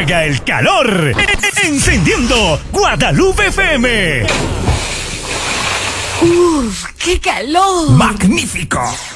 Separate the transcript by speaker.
Speaker 1: Apaga el calor. Encendiendo Guadalupe FM.
Speaker 2: ¡Uf! ¡Qué calor!
Speaker 1: ¡Magnífico!